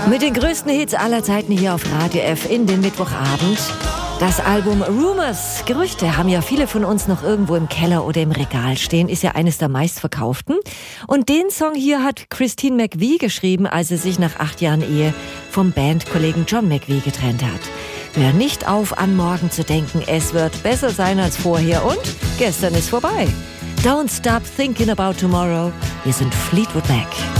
Mit den größten Hits aller Zeiten hier auf Radio F in den Mittwochabend. Das Album Rumors, Gerüchte, haben ja viele von uns noch irgendwo im Keller oder im Regal stehen, ist ja eines der meistverkauften. Und den Song hier hat Christine McVie geschrieben, als sie sich nach 8 Jahren Ehe vom Bandkollegen John McVie getrennt hat. Hör nicht auf, an morgen zu denken, es wird besser sein als vorher und gestern ist vorbei. Don't stop thinking about tomorrow. Wir sind Fleetwood Mac.